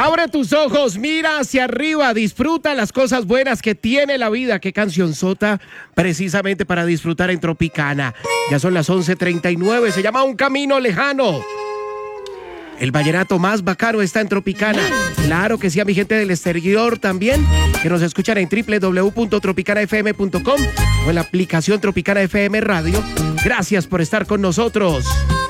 Abre tus ojos, mira hacia arriba, disfruta las cosas buenas que tiene la vida. Qué cancionzota precisamente para disfrutar en Tropicana. Ya son las 11:39, se llama Un Camino Lejano. El vallenato más bacano está en Tropicana. Claro que sí, a mi gente del exterior también, que nos escuchan en www.tropicanafm.com o en la aplicación Tropicana FM Radio. Gracias por estar con nosotros.